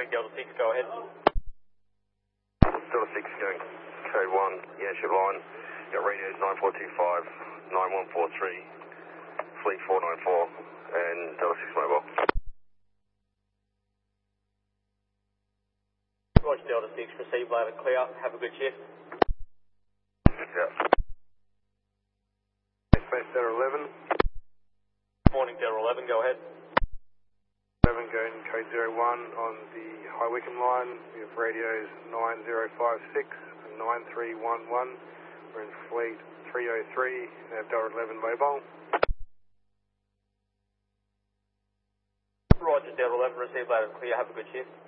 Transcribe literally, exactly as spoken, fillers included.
Delta six, go ahead. Delta six going code one, yeah, ship line. Got radios nine four two five, nine one four three, fleet four nine four, and Delta six mobile. Roger, Delta six, receive loud and clear. Have a good shift. Yeah. Space Delta eleven. Morning, Delta eleven, go ahead. eleven going code zero one on the High Wycombe line. We have radios nine zero five six and nine three one one. We're in fleet three oh three and have Delta eleven mobile. Roger, Delta eleven, receive loud and clear. Have a good shift.